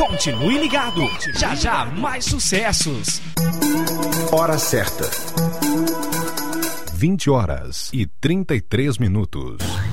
Continue ligado. Já já mais sucessos. Hora certa. 20h33.